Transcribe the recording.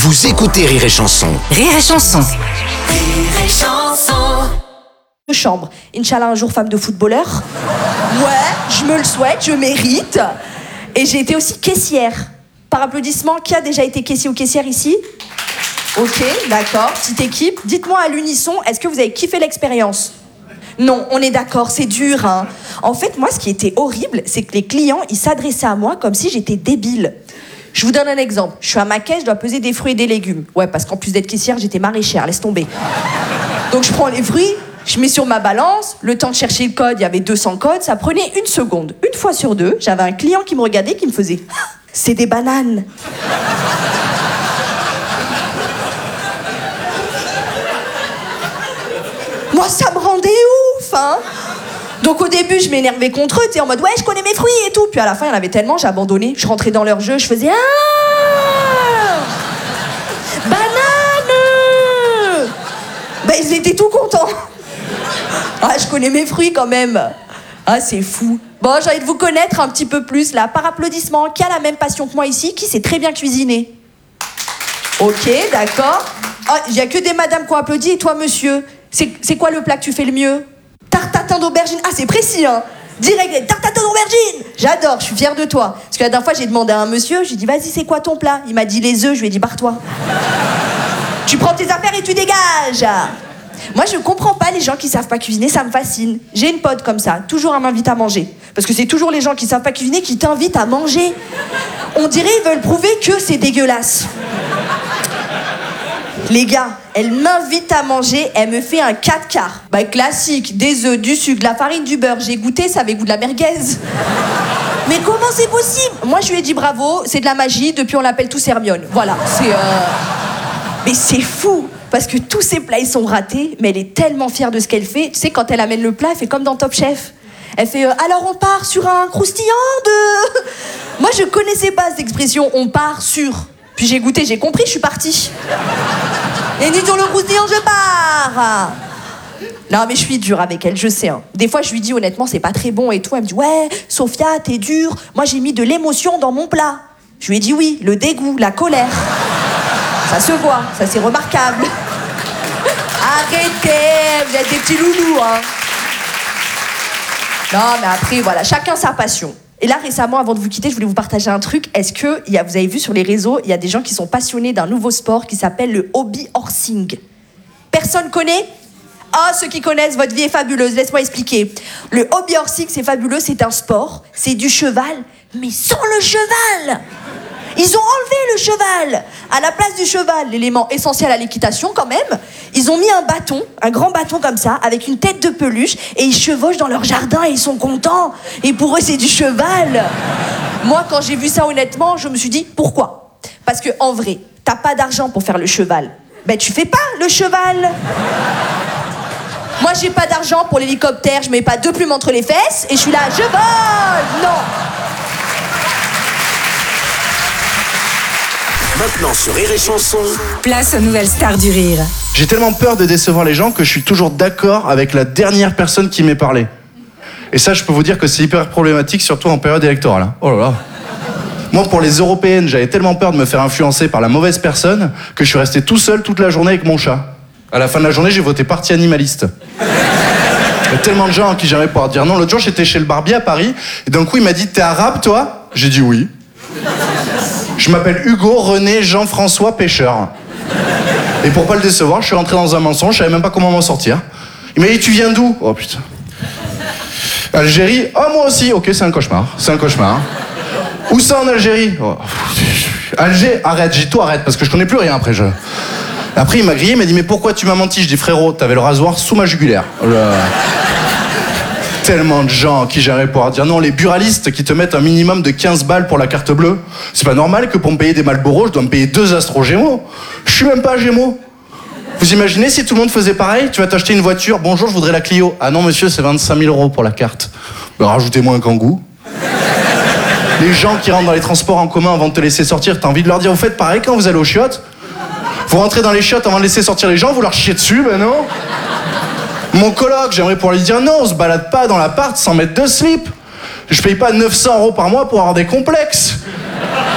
Vous écoutez Rire et Chanson. Rire et Chanson. Rire et Chanson. Chambre. Inch'Allah, un jour femme de footballeur. Ouais, je me le souhaite, je mérite. Et j'ai été aussi caissière. Par applaudissement, qui a déjà été caissier ou caissière ici? Ok, d'accord, petite équipe. Dites-moi à l'unisson, est-ce que vous avez kiffé l'expérience? Non, on est d'accord, c'est dur, hein. En fait, moi, ce qui était horrible, c'est que les clients, ils s'adressaient à moi comme si j'étais débile. Je vous donne un exemple. Je suis à ma caisse, je dois peser des fruits et des légumes. Ouais, parce qu'en plus d'être caissière, j'étais maraîchère, laisse tomber. Donc je prends les fruits, je mets sur ma balance, le temps de chercher le code, il y avait 200 codes, ça prenait 1 seconde. Une fois sur deux, j'avais un client qui me regardait, qui me faisait « C'est des bananes !» Moi, ça me rendait ouf, hein. Donc au début, je m'énervais contre eux, tu sais, en mode « Ouais, je connais mes fruits et tout !» Puis à la fin, il y en avait tellement, j'ai abandonné. Je rentrais dans leur jeu, je faisais « Ah !» Banane. Ben, ils étaient tout contents. Ah, je connais mes fruits quand même. Ah, c'est fou. Bon, j'ai envie de vous connaître un petit peu plus, là. Par applaudissement, qui a la même passion que moi ici, qui sait très bien cuisiner? Ok, d'accord. Ah, il n'y a que des madames qui ont applaudi, et toi, monsieur? C'est quoi le plat que tu fais le mieux? Tarte tatin d'aubergine. Ah, c'est précis, hein. Direct, tarte tatin d'aubergine. J'adore, je suis fière de toi. Parce que la dernière fois, j'ai demandé à un monsieur, je lui ai dit, vas-y, c'est quoi ton plat? Il m'a dit les œufs, je lui ai dit, barre-toi. Tu prends tes affaires et tu dégages. Moi, je comprends pas les gens qui savent pas cuisiner, ça me fascine. J'ai une pote comme ça, toujours elle m'invite à manger. Parce que c'est toujours les gens qui savent pas cuisiner qui t'invitent à manger. On dirait ils veulent prouver que c'est dégueulasse. Les gars, elle m'invite à manger, elle me fait un 4 quarts. Bah classique, des œufs, du sucre, de la farine, du beurre. J'ai goûté, ça avait goût de la merguez. Mais comment c'est possible? Moi, je lui ai dit bravo, c'est de la magie, depuis on l'appelle tous Hermione. Voilà, c'est... Mais c'est fou, parce que tous ses plats, ils sont ratés, mais elle est tellement fière de ce qu'elle fait. Tu sais, quand elle amène le plat, elle fait comme dans Top Chef. Elle fait alors on part sur un croustillant de... Moi, je connaissais pas cette expression, on part sur... Puis j'ai goûté, j'ai compris, je suis partie. Et ni sur le croustillant, je pars. Non, mais je suis dure avec elle, je sais. Hein. Des fois, je lui dis honnêtement, c'est pas très bon et tout. Elle me dit, ouais, Sophia, t'es dure. Moi, j'ai mis de l'émotion dans mon plat. Je lui ai dit oui, le dégoût, la colère. Ça se voit, ça c'est remarquable. Arrêtez, vous êtes des petits loulous, hein. Non, mais après, voilà, chacun sa passion. Et là, récemment, avant de vous quitter, je voulais vous partager un truc. Est-ce que, vous avez vu sur les réseaux, il y a des gens qui sont passionnés d'un nouveau sport qui s'appelle le hobby horsing. Personne connaît? Ah, ceux qui connaissent, votre vie est fabuleuse, laisse-moi expliquer. Le hobby horsing, c'est fabuleux, c'est un sport, c'est du cheval, mais sans le cheval. Ils ont enlevé le cheval. À la place du cheval, l'élément essentiel à l'équitation quand même, ils ont mis un bâton, un grand bâton comme ça, avec une tête de peluche, et ils chevauchent dans leur jardin et ils sont contents. Et pour eux, c'est du cheval. Moi, quand j'ai vu ça honnêtement, je me suis dit, pourquoi? Parce que en vrai, t'as pas d'argent pour faire le cheval. Ben tu fais pas le cheval. Moi, j'ai pas d'argent pour l'hélicoptère, je mets pas 2 plumes entre les fesses, et je suis là, je vole. Non. Maintenant sur Rire et Chanson. Place aux nouvelles stars du rire. J'ai tellement peur de décevoir les gens que je suis toujours d'accord avec la dernière personne qui m'est parlé. Et ça, je peux vous dire que c'est hyper problématique, surtout en période électorale. Oh là là. Moi, pour les européennes, j'avais tellement peur de me faire influencer par la mauvaise personne que je suis resté tout seul toute la journée avec mon chat. À la fin de la journée, j'ai voté parti animaliste. Il y a tellement de gens à qui j'aimerais pouvoir dire non. L'autre jour, j'étais chez le barbier à Paris, et d'un coup, il m'a dit « T'es arabe, toi ?» J'ai dit « Oui ». Je m'appelle Hugo René Jean-François Pêcheur. Et pour pas le décevoir, je suis rentré dans un mensonge, je savais même pas comment m'en sortir. Il m'a dit, tu viens d'où? Oh putain. Algérie? Oh moi aussi. Ok, c'est un cauchemar. C'est un cauchemar. Où ça en Algérie? Oh. Alger? Arrête, j'ai tout arrête, parce que je connais plus rien après. Après, il m'a grillé, il m'a dit, mais pourquoi tu m'as menti? Je dis, frérot, t'avais le rasoir sous ma jugulaire. Tellement de gens à qui j'aimerais pouvoir dire non, les buralistes qui te mettent un minimum de 15 balles pour la carte bleue. C'est pas normal que pour me payer des Marlboro, je dois me payer 2 Astro Gémeaux. Je suis même pas Gémeaux. Vous imaginez si tout le monde faisait pareil? Tu vas t'acheter une voiture, bonjour, je voudrais la Clio. Ah non monsieur, c'est 25 000 € pour la carte. Bah, rajoutez-moi un Kangoo. Les gens qui rentrent dans les transports en commun avant de te laisser sortir, t'as envie de leur dire, vous faites pareil quand vous allez aux chiottes? Vous rentrez dans les chiottes avant de laisser sortir les gens, vous leur chiez dessus, ben non. Mon coloc, j'aimerais pouvoir lui dire non, on se balade pas dans l'appart sans mettre de slip. Je paye pas 900 € par mois pour avoir des complexes.